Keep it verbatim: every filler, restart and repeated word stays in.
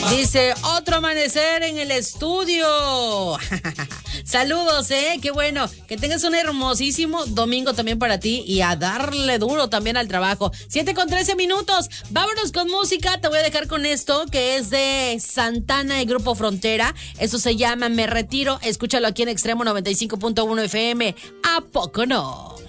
Dice, otro amanecer en el estudio. Saludos, eh, qué bueno. Que tengas un hermosísimo domingo también para ti y a darle duro también al trabajo. siete con trece minutos. Vámonos con música. Te voy a dejar con esto que es de Santana y Grupo Frontera. Esto se llama Me Retiro. Escúchalo aquí en Extremo noventa y cinco punto uno F M. ¿A poco no?